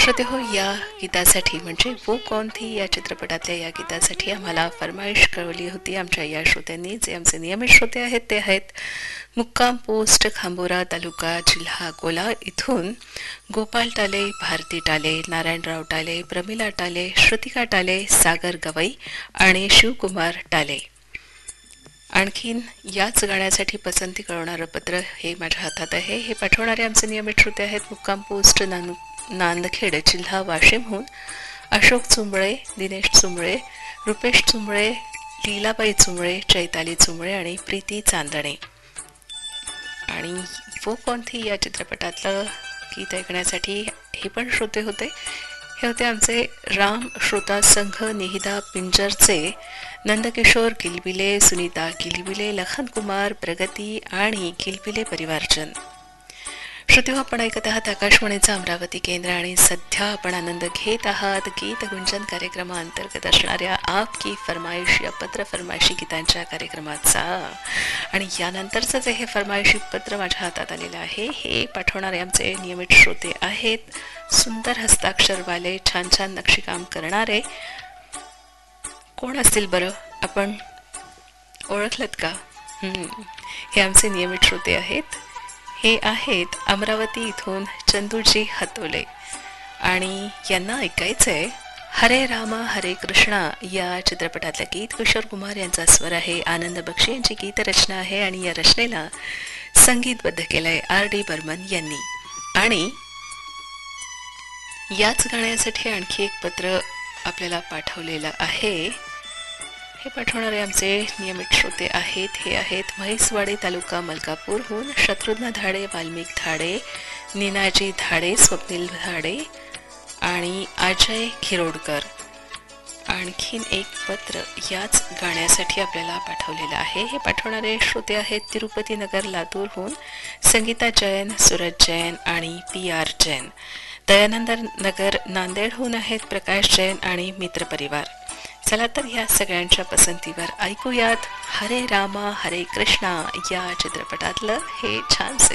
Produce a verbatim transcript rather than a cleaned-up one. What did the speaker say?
श्रोते हो, या गीतासाठी म्हणजे वो कौन थी या चित्रपटातल्या या गीतासाठी आम्हाला फरमाईश कळवली होती आमच्या या श्रोत्यांनी, जे आमचे नियमित श्रोते आहेत. ते आहेत मुक्काम पोस्ट खांबोरा तालुका जिल्हा अकोला इथून गोपाल टाले, भारती टाले, नारायणराव टाले, प्रमिला टाले, श्रुतिका टाले, सागर गवई आणि शिवकुमार टाले. आणखीन याच गाण्यासाठी पसंती कळवणारं पत्र हे माझ्या हातात आहे. हे पाठवणारे आमचे नियमित श्रोते आहेत मुक्काम पोस्ट नान नांदखेड जिल्हा वाशिमहून अशोक चुंबळे, दिनेश चुंबळे, रुपेश चुंबळे, लीलाबाई चुंबळे, चैताली चुंबळे आणि प्रीती चांदणे. आणि वो कौन थी या चित्रपटातलं गीत ऐकण्यासाठी हे पण श्रोते होते. हे होते आमचे राम श्रोता संघ निहिदा पिंजरचे नंदकिशोर गिलबिले, सुनीता गिलबिले, लखन कुमार, प्रगती आणि गिलबिले परिवारजन. श्रोते हो, आपण ऐकत आहात आकाशवाणीचा अमरावती केंद्र आणि सध्या आपण आनंद घेत आहात गीत गुंजन कार्यक्रमाअंतर्गत असणाऱ्या आपकी फरमाईश या पत्र फरमाईशी गीतांच्या कार्यक्रमाचा. आणि यानंतरचं जे हे फरमाईशी पत्र माझ्या हातात आलेलं आहे हे पाठवणारे आमचे नियमित श्रोते आहेत. सुंदर हस्ताक्षरवाले, छान छान नक्षीकाम करणारे. कोण असतील बरं? आपण ओळखलत का? हे आमचे नियमित श्रोते आहेत. हे आहेत अमरावती इथून चंदूजी हतोले आणि यांना ऐकायचंय हरे रामा हरे कृष्णा या चित्रपटातलं गीत. किशोर कुमार यांचा स्वर आहे, आनंद बक्षी यांची गीतरचना आहे आणि या रचनेला संगीतबद्ध केलंय आर डी बर्मन यांनी. आणि याच गाण्यासाठी आणखी एक पत्र आपल्याला पाठवलेलं आहे. हे पाठवणारे आमचे नियमित श्रोते आहेत. हे आहेत म्हैसवाडी तालुका मलकापूरहून शत्रुघ्न धाडे, वाल्मिक धाडे, निनाजी धाडे, स्वप्नील धाडे आणि अजय खिरोडकर. आणखीन एक पत्र याच गाण्यासाठी आपल्याला पाठवलेलं आहे. हे पाठवणारे श्रोते आहेत तिरुपती नगर लातूरहून संगीता जैन, सूरज जैन आणि पी आर जैन. दयानंद नगर नांदेडहून आहेत प्रकाश जैन आणि मित्रपरिवार. चला तर ह्या सगळ्यांच्या पसंतीवर ऐकूयात हरे रामा हरे कृष्णा या चित्रपटातलं हे छानसं